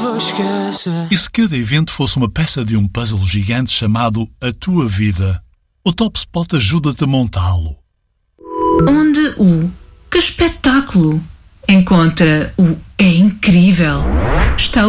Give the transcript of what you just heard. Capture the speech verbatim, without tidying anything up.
vou esquecer. E se cada evento fosse uma peça de um puzzle gigante chamado A Tua Vida? O Top Spot ajuda-te a montá-lo. Onde o Que espetáculo encontra o É incrível. Está